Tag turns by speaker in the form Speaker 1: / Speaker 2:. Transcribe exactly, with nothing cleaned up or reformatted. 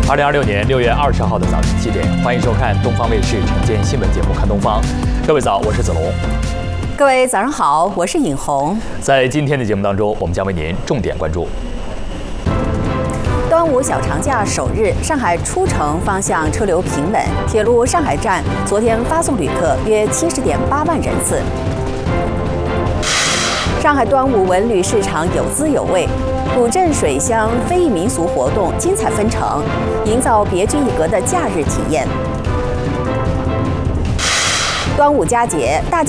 Speaker 1: 二零二六年六月二十号的早晨七点，欢迎收看东方卫视晨间新闻节目《看东方》。各位早，我是子龙。
Speaker 2: 各位早上好，我是尹红。
Speaker 1: 在今天的节目当中，我们将为您重点关注。
Speaker 2: 端午小长假首日，上海出城方向车流平稳，铁路上海站昨天发送旅客约七十点八万人次。上海端午文旅市场有滋有味，古镇水乡非遗民俗活动精彩纷呈，营造别具一格的假日体验。端午佳节，大家